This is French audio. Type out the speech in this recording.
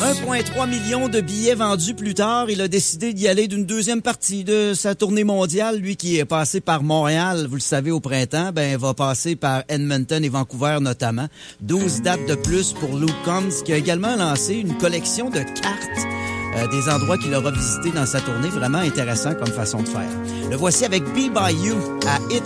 1,3 million de billets vendus plus tard. Il a décidé d'y aller d'une deuxième partie de sa tournée mondiale. Lui qui est passé par Montréal, vous le savez, au printemps, va passer par Edmonton et Vancouver notamment. 12 dates de plus pour Luke Combs, qui a également lancé une collection de cartes des endroits qu'il aura visités dans sa tournée. Vraiment intéressant comme façon de faire. Le voici avec Be By You à Hit